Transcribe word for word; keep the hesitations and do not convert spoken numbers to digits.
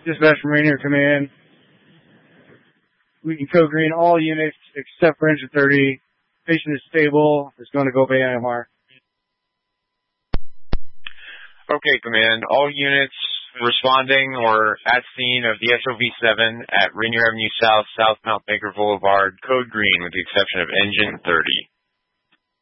Dispatch from Rainier Command. We can code green all units except for engine thirty. Patient is stable. It's going to go by I M R. Okay, Command. All units responding or at scene of the S O V seven at Rainier Avenue South, South Mount Baker Boulevard, code green with the exception of engine thirty.